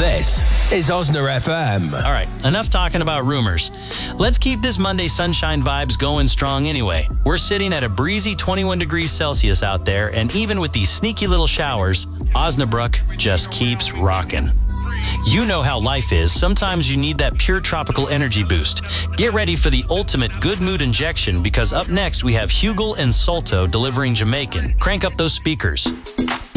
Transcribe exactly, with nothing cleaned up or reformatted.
This is Osna F M. All right, enough talking about rumors. Let's keep this Monday sunshine vibes going strong anyway. We're sitting at a breezy twenty-one degrees Celsius out there, and even with these sneaky little showers, Osnabrück just keeps rocking. You know how life is. Sometimes you need that pure tropical energy boost. Get ready for the ultimate good mood injection, because up next we have Hugel and Salto delivering Jamaican. Crank up those speakers.